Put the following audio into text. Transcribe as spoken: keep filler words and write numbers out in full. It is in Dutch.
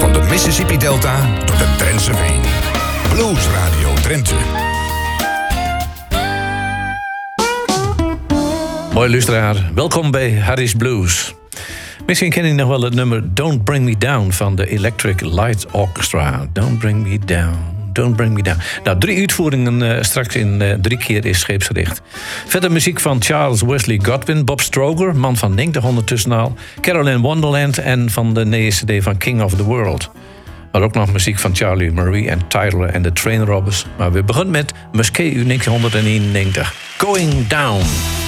Van de Mississippi Delta tot de Drentse Veen. Blues Radio Drenthe. Mooi luisteraar, welkom bij Harry's Blues. Misschien ken je nog wel het nummer Don't Bring Me Down van de Electric Light Orchestra. Don't Bring Me Down, Don't Bring Me Down. Nou, drie uitvoeringen uh, straks in uh, drie keer is scheepsgericht. Verder muziek van Charles Wesley Godwin, Bob Stroger, man van negentig ondertussen al, Carolyn Wonderland en van de nieuwe cd van King of the World. Maar ook nog muziek van Charlie Murray en Tyler en de Train Robbers. Maar we beginnen met Musquet uit negentien eenennegentig. Going Down.